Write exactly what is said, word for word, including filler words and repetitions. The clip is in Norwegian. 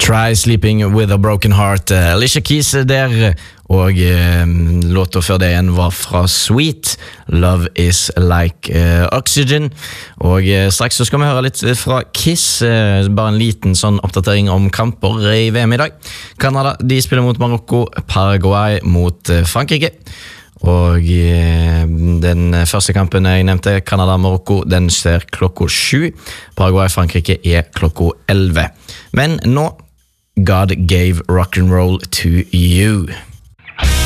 Try Sleeping With A Broken Heart, Alicia Keys der, og eh, låta før det igjen var fra Sweet, Love Is Like eh, Oxygen, og eh, straks så skal vi høre litt fra Kiss, eh, bare en liten sånn oppdatering om kamper i V M i dag. Kanada, de spiller mot Marokko, Paraguay mot eh, Frankrike, og eh, den første kampen jeg nevnte, Kanada-Marokko, den ser klokka sju, Paraguay-Frankrike er klokka elleve. Men nå, God gave rock and roll to you.